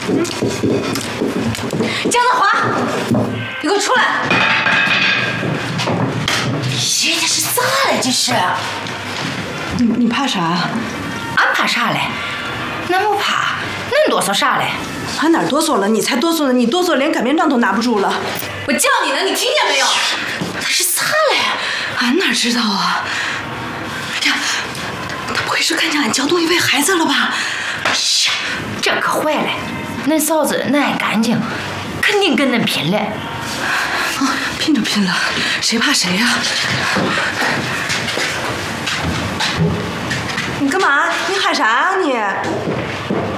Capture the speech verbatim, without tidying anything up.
江德华，你给我出来！这这是咋了？这是？ 你你怕啥？ 俺怕啥嘞？俺不怕，恁哆嗦啥嘞？ 俺哪哆嗦了？你才哆嗦呢！你哆嗦连擀面杖都拿不住了。 我叫你呢，你听见没有？他是咋嘞？ 俺哪知道啊？呀，他不会是看见俺教动一位孩子了吧？ 嘘，这可坏了！恁嫂子恁爱干净，肯定跟恁拼了。 啊，拼就拼了，谁怕谁呀？你干嘛？你喊啥啊你？